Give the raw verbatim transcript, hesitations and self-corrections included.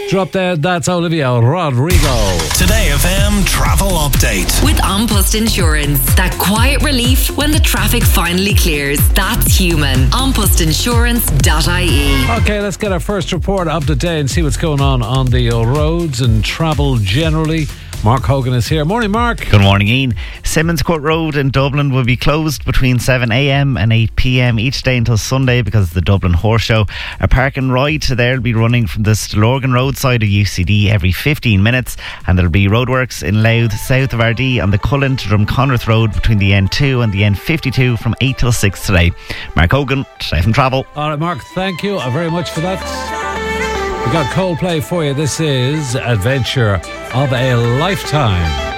Drop Dead, that's Olivia Rodrigo. Today F M travel update. With An Post Insurance. That quiet relief when the traffic finally clears. That's human. an post insurance dot I E. Okay, let's get our first report of the day and see what's going on on the roads and travel generally. Mark Hogan is here. Morning, Mark. Good morning, Ian. Simmons Court Road in Dublin will be closed between seven a.m. and eight p.m. each day until Sunday because of the Dublin Horse Show. A park and ride there will be running from the Stillorgan roadside of U C D every fifteen minutes, and there'll be roadworks in Louth, south of R D, on the Cullen to Drumconrath Road between the N two and the N fifty-two from eight till six today. Mark Hogan, Today from Travel. All right, Mark, thank you very much for that. We got Coldplay for you. This is Adventure of a Lifetime.